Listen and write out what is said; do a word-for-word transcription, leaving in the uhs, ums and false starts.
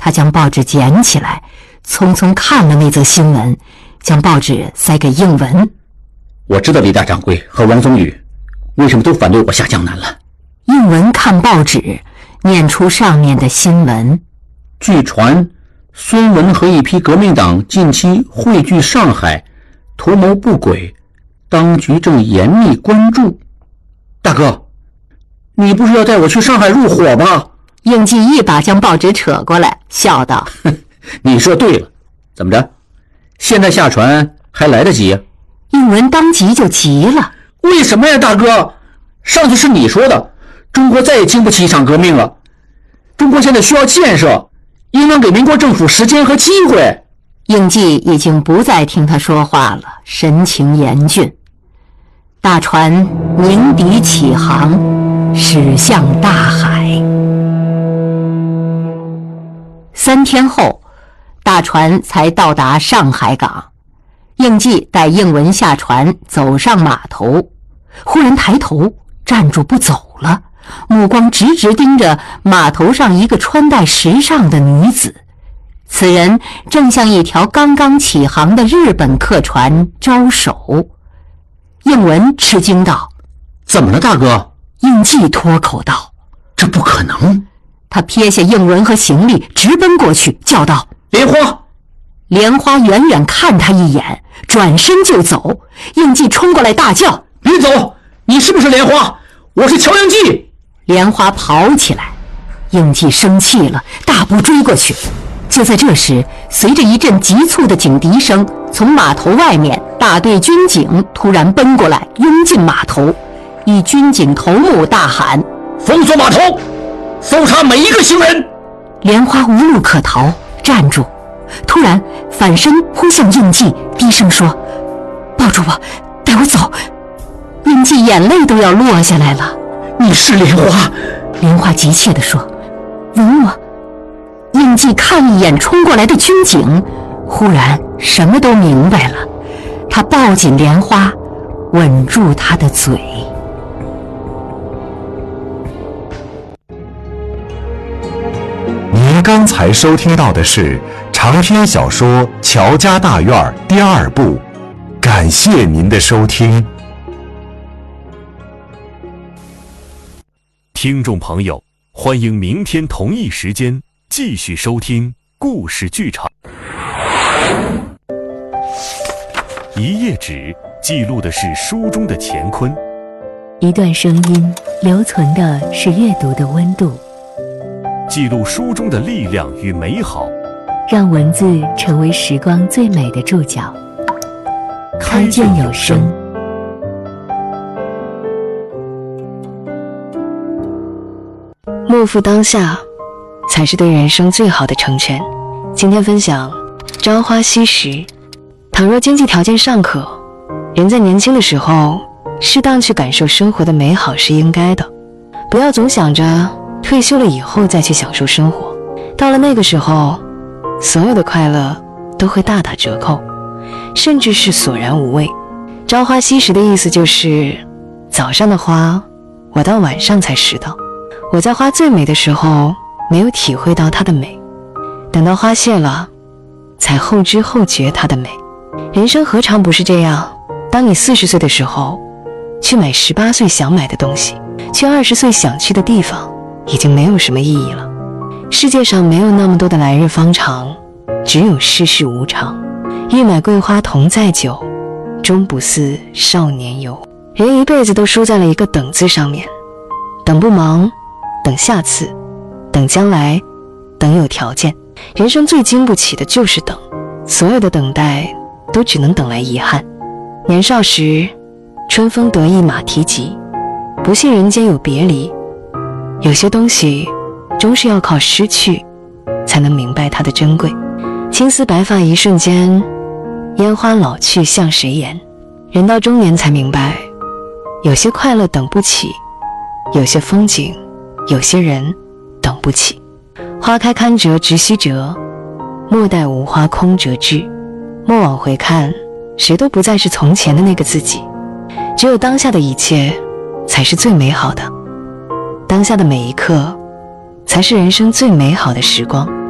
他将报纸捡起来，匆匆看了那则新闻，将报纸塞给应文。 我知道李大掌柜和王宗宇为什么都反对我下江南了。 应文看报纸，念出上面的新闻。 据传，孙文和一批革命党近期汇聚上海，图谋不轨，当局正严密关注。大哥，你不是要带我去上海入伙吗？ 应季一把将报纸扯过来，笑道： 你说对了，怎么着？现在下船还来得及？ 应文当即就急了： 为什么呀，大哥？上次是你说的，中国再也经不起一场革命了。中国现在需要建设，应当给民国政府时间和机会。 应季已经不再听他说话了，神情严峻。大船鸣笛起航，驶向大海。三天后，大船才到达上海港。应季带应文下船，走上码头，忽然抬头站住不走了，目光直直盯着码头上一个穿戴时尚的女子。此人正向一条刚刚起航的日本客船招手。应文吃惊道： 怎么了，大哥？ 应季脱口道： 这不可能。 他撇下应文和行李，直奔过去，叫道： 莲花！ 莲花远远看他一眼，转身就走。应季冲过来大叫： 别走！你是不是莲花？我是乔阳季！ 莲花跑起来，应季生气了，大步追过去。就在这时，随着一阵急促的警笛声，从码头外面大队军警突然奔过来，拥进码头。一军警头目大喊： 封锁码头，搜查每一个行人！ 莲花无路可逃，站住，突然反身扑向应季，低声说：抱住我，带我走。应季眼泪都要落下来了。 你是莲花？ 莲花急切地说：吻我。应季看一眼冲过来的军警，忽然什么都明白了。他抱紧莲花，吻住她的嘴。 您刚才收听到的是长篇小说《乔家大院》第二部，感谢您的收听。 听众朋友，欢迎明天同一时间继续收听故事剧场。一页纸记录的是书中的乾坤， 一段声音留存的是阅读的温度， 记录书中的力量与美好， 让文字成为时光最美的注脚。开卷有声。 莫负当下，才是对人生最好的成全。今天分享朝花夕拾。倘若经济条件尚可，人在年轻的时候适当去感受生活的美好是应该的，不要总想着退休了以后再去享受生活。到了那个时候，所有的快乐都会大打折扣，甚至是索然无味。朝花夕拾的意思就是早上的花我到晚上才拾到，我在花最美的时候没有体会到它的美，等到花谢了才后知后觉它的美。人生何尝不是这样，当你四十岁的时候去买十八岁想买的东西，去二十岁想去的地方，已经没有什么意义了。世界上没有那么多的来日方长，只有世事无常。欲买桂花同载酒，终不似少年游。人一辈子都输在了一个等字上面，等不忙，等下次，等将来，等有条件。人生最经不起的就是等，所有的等待都只能等来遗憾。年少时春风得意马蹄疾，不信人间有别离。有些东西终是要靠失去才能明白它的珍贵。青丝白发一瞬间，烟花老去向谁言。人到中年才明白，有些快乐等不起，有些风景，有些人等不起。花开堪折直须折，莫待无花空折枝。莫往回看，谁都不再是从前的那个自己，只有当下的一切才是最美好的。当下的每一刻才是人生最美好的时光。